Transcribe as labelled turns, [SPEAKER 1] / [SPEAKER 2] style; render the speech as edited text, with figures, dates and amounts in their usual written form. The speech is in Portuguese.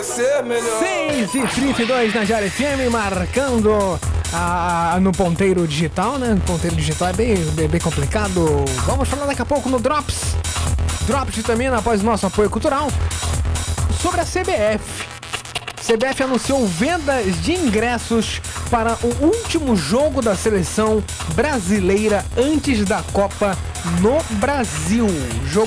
[SPEAKER 1] Ser melhor.
[SPEAKER 2] 6h32 na Diário FM, marcando no ponteiro digital, né? O ponteiro digital é bem complicado. Vamos falar daqui a pouco no Drops. Drops de vitamina após o nosso apoio cultural. Sobre a CBF. CBF anunciou vendas de ingressos para o último jogo da seleção brasileira antes da Copa no Brasil. Jogo